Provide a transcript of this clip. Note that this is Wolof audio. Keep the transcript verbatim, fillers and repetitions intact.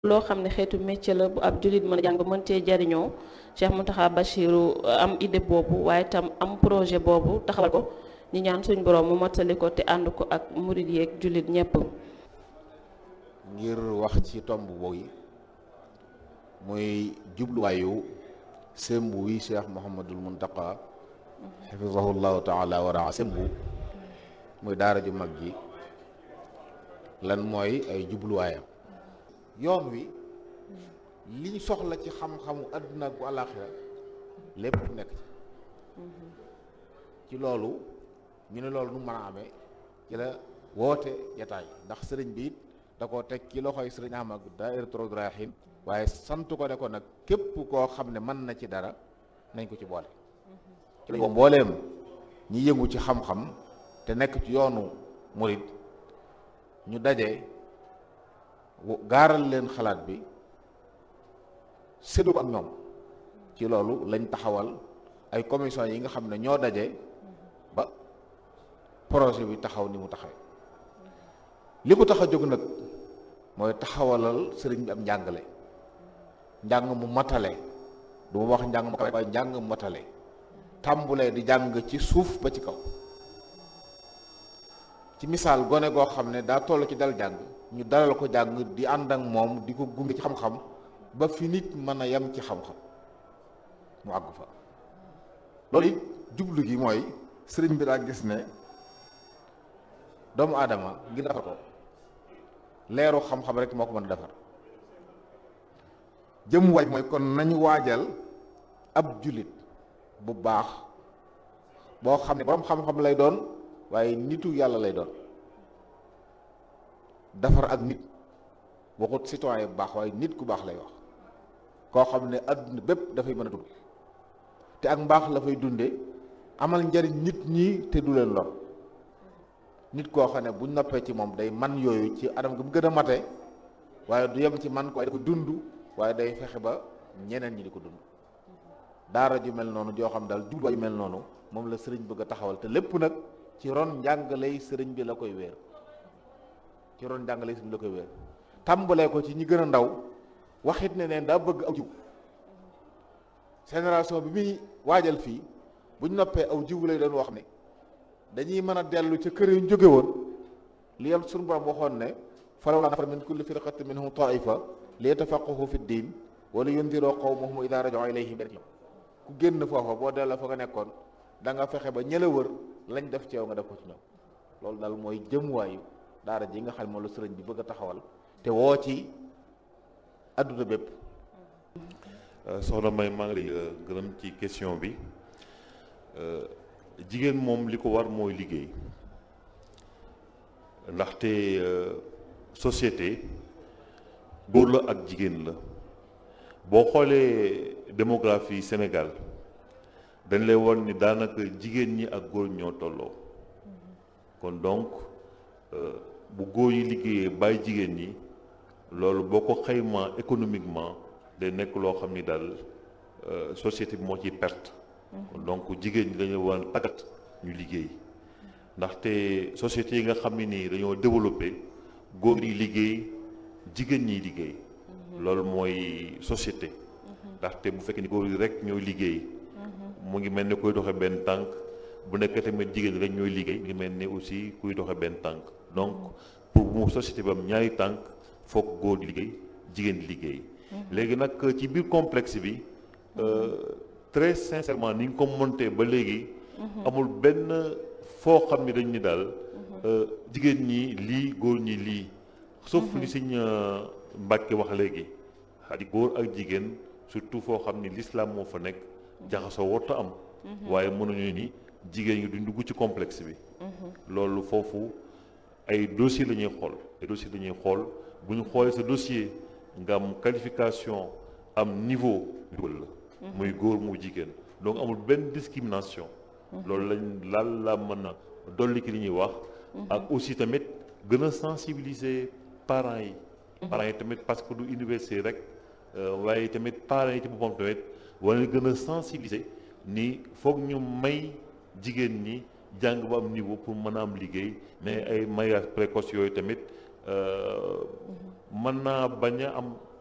loo xam ne xeetu métier la bu ab jullit mën a jàng ba mën cee jariñoo Cheikh Mountakha Bachirou am idée boobu waaye tam am projet boobu taxawal ko ñi ñaan suñ borom mu mottali ko te ànd ko ak murid yeeg jullit ñépp ngir wax ci tomb boobu muy jubluwaayu sembu wi Cheikh Mouhamadul Mountakha xafizahullahu taala wa raa sembu muy daara ju mag ji lan mooy ay jubluwaayam yoon wi liñ soxla ci xam-xamu àdduna ak bu àllaaxira lépp nekk ci ci loolu ñu ne loolu nu mën a amee ci la woote jataay ndax sëriñ bi it da koo teg ci loxoy sëriñ Ahmad Daahiratu Rawdul-Rayaahiin waaye sant ko ne ko nag képp koo xam ne mën na ci dara nañ ko ci boole ci la mbooleem ñi yëngu ci xam-xam te nekk ci yoonu murid ñu daje gaaral leen xalaat bi séddu ko ak ñoom ci loolu lañ taxawal ay commission yi nga xam ne ñoo daje ba projet bi taxaw ni mu taxawee li ko tax a jóg nag mooy taxawalal sëriñ bi am njàngale njàng mu matale du ma wax njàng mu kawe waaye njàng mu matale tàmbulee di jàng ci suuf ba ci kaw ci misaal gone goo xam ne daa toll ci dal jàng ñu dalal ko jàng di ànd ak moom di ko gunge ci xam-xam ba fi nit mën a yem ci xam-xam mu àgg fa loolu it jublu gi mooy sëriñ bi daa gis ne doomu aadama ngir defar ko leeru xam-xam rek moo ko mën a defar jëm waaj mooy kon nañu waajal ab jullit bu baax boo xam ne boroom xam-xam lay doon waaye nitu yàlla lay doon defar ak nit waxut citoyen bu baax waaye nit ku baax lay wax koo xam ne adduna bépp dafay mën a dund te ak mbaax la fay dunde amal njariñ nit ñi te du leen lor nit koo xam ne bu noppee ci moom day man yooyu ci anam gi mu gën a mate waaye du yem ci man ko ko dund waaye day fexe ba ñeneen ñi di ko dund daara ju mel noonu joo xam daal jubluwaay ju mel noonu moom la sëriñ bëgg a taxawal te lépp nag ci ron njàngaley sëriñ bi la koy wéer ci ron njàngaley sëriñ bi la koy wéer tàmbalee ko ci ñi gën a ndaw waxit ne neen daa bëgg aw jiw génération bi muy waajal fii buñ noppee aw jiw lay doon wax ne dañuy mën a dellu ca kër yu jóge woon li yam suñu borom waxoon ne falawlaa nafara min kulli firqatin minhum taifa li yatafaqqahu fi ddin wa li yundiroo qawmahum idaa raja'uu ilayhim ku génn foofa boo delloo fa nga nekkoon da nga fexe ba ñëla wër lañ def ci yow nga def ko ci ñoom loolu daal mooy jëmuwaayu daara ji nga xam ne moom la sëriñ bi bëgg a taxawal te woo ci adduna bépp. soxna May maa ngi lay gërëm ci question bi jigéen moom li ko war mooy liggéey ndaxte société góor la ak jigéen la boo xoolee démographie Sénégal dañ lay won ni daanaka jigéen ñi ak góor ñoo tolloo kon donc bu góor yi liggéeyee bàyyi jigéen ñi loolu boo ko xaymaa économiquement day nekk loo xam ni daal société bi moo ciy perte donc jigéen ñi dañu war a tàggat ñu liggéey ndaxte société yi nga xam ne nii dañoo développé góor yi liggéey jigéen ñiy liggéey loolu mooy société ndaxte bu fekkee ni góor yi rek ñooy liggéey mu ngi mel ni kuy doxe benn tànk bu nekkee tamit jigéen rek ñooy liggéey mu ngi mel ni aussi kuy doxe benn tànk donc pour mu société bi am ñaari tànk foog góor di liggéey jigéen di liggéey léegi nag ci biir complexe bi très sincèrement ni ñu ko monté ba léegi amul benn foo xam ni dañ ni daal jigéen ñi lii góor ñi lii sauf li Sëñ Mbàkke wax léegi xadi góor ak jigéen surtout foo xam ni l'islam moo fa nekk jaxasoo warta am waaye mënuñu ni jigéen ñi duñ dugg ci complexe bi loolu foofu ay dossier la ñuy xool ay dossier la ñuy xool bu ñu xoolee sa dossier nga am qualification am niveau dugal la muy góor mu jigéen donc amul benn discrimination loolu lañ laal la mën a dolli ki li ñuy wax ak aussi tamit gën a sensibiliser parents yi parents yi tamit parce que du université rek waaye tamit parents yi ci boppam tamit war na gën a sensibiliser ni foog ñu may jigéen ñi jàng ba am niveau pour mën a am liggéey mais ay mariage précoce yooyu tamit mën naa bañ a am